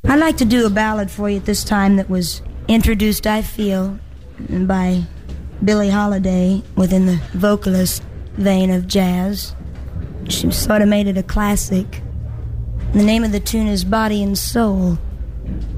I'd like to do a ballad for you at this time that was introduced, I feel, by Billie Holiday within the vocalist vein of jazz. She sort of made it a classic. The name of the tune is Body and Soul.